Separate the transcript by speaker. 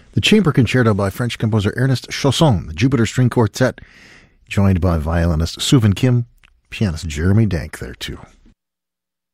Speaker 1: The Chamber Concerto by French composer Ernest Chausson, the Jupiter String Quartet, joined by violinist Soo Vin Kim, pianist Jeremy Dank there too.